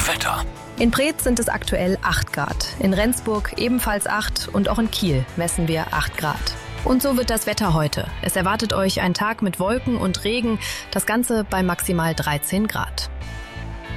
Wetter. In Preetz sind es aktuell 8 Grad, in Rendsburg ebenfalls 8 und auch in Kiel messen wir 8 Grad. Und so wird das Wetter heute. Es erwartet euch ein Tag mit Wolken und Regen, das Ganze bei maximal 13 Grad.